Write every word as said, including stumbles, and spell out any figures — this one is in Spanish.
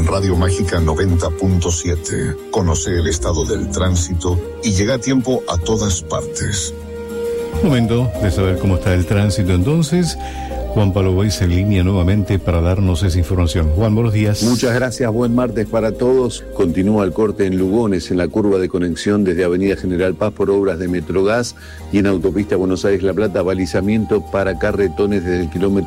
en Radio Mágica noventa punto siete. Conoce el estado del tránsito y llega a tiempo a todas partes. Momento de saber cómo está el tránsito entonces. Juan Pablo Weiss en línea nuevamente para darnos esa información. Juan, buenos días. Muchas gracias, buen martes para todos. Continúa el corte en Lugones, en la curva de conexión desde Avenida General Paz por obras de Metrogas y en Autopista Buenos Aires-La Plata, balizamiento para carretones desde el kilómetro